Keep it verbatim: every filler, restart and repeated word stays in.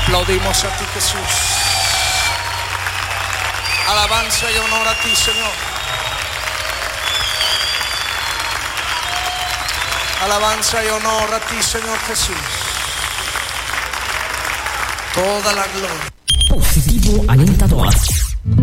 aplaudimos a ti, Jesús. Alabanza y honor a ti, Señor. Alabanza y honor a ti, Señor Jesús. Toda la gloria. Positivo alentador.